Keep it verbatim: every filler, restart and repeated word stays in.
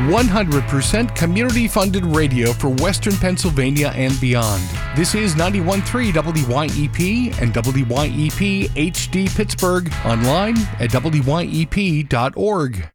one hundred percent community-funded radio for Western Pennsylvania and beyond. This is ninety-one point three W Y E P and W Y E P H D Pittsburgh, online at W Y E P dot org.